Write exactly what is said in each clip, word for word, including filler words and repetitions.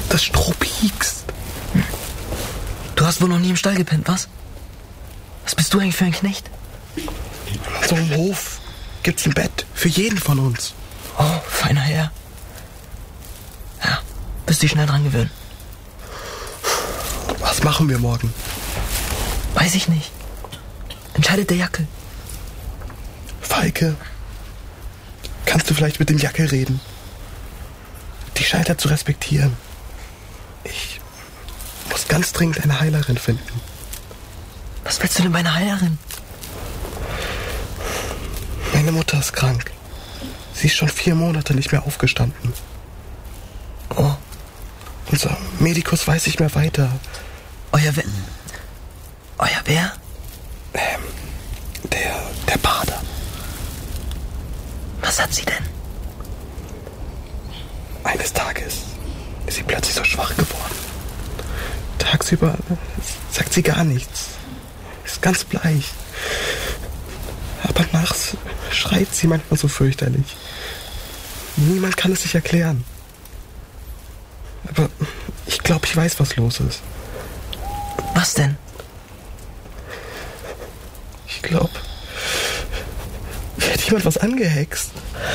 Das Stroh piekst. Hm. Du hast wohl noch nie im Stall gepennt, was? Was bist du eigentlich für ein Knecht? In so einem Hof gibt's ein Bett für jeden von uns. Oh, feiner Herr. Ja, wirst dich schnell dran gewöhnen. Was machen wir morgen? Weiß ich nicht. Entscheidet der Jackel. Falke, kannst du vielleicht mit dem Jackel reden? Die scheint er zu respektieren. Ich muss ganz dringend eine Heilerin finden. Was willst du denn bei einer Heilerin? Meine Mutter ist krank. Sie ist schon vier Monate nicht mehr aufgestanden. Oh. Unser Medikus weiß nicht mehr weiter. Euer wer? Euer wer? Ähm, der, der Bader. Was hat sie denn? Eines Tages ist sie plötzlich so schwach geworden. Tagsüber sagt sie gar nichts. Ist ganz bleich. Aber nachts schreit sie manchmal so fürchterlich. Niemand kann es sich erklären. Aber ich glaube, ich weiß, was los ist. Was denn? Ich glaube, mir hat jemand was angehext.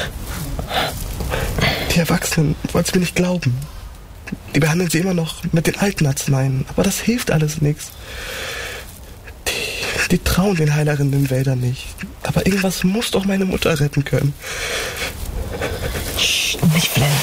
Die Erwachsenen wollen es mir nicht glauben. Die behandeln sie immer noch mit den alten Arzneien. Aber das hilft alles nichts. Die, die trauen den Heilerinnen in den Wäldern nicht. Aber irgendwas muss doch meine Mutter retten können. Psst, nicht flennen.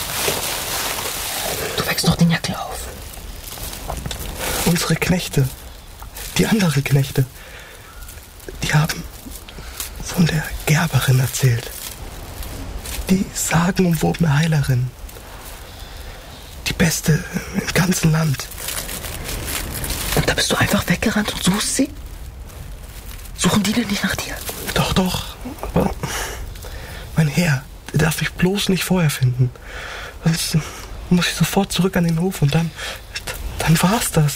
Du wächst doch den Jackel auf. Unsere Knechte, die anderen Knechte, die haben von der Gerberin erzählt. Die sagenumwobene Heilerin. Die beste im ganzen Land. Und da bist du einfach weggerannt und suchst sie? Suchen die denn nicht nach dir? Doch, doch. Aber mein Herr, der darf mich bloß nicht vorher finden. Sonst muss ich sofort zurück an den Hof und dann, dann war's das.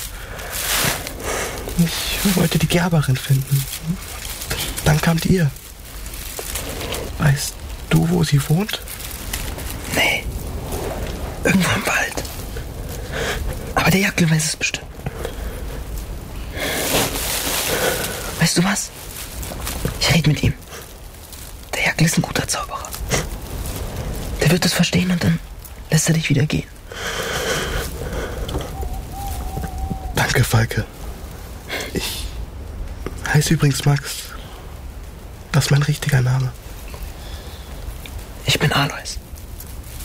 Ich wollte die Gerberin finden. Dann kamt ihr. Weißt du, wo sie wohnt? Nee. Irgendwo im Wald. Aber der Jackel weiß es bestimmt. Weißt du was? Ich rede mit ihm. Der Jackel ist ein guter Zauberer. Der wird es verstehen und dann lässt er dich wieder gehen. Danke, Falke. Ich heiße übrigens Max. Das ist mein richtiger Name. Ich bin Alois.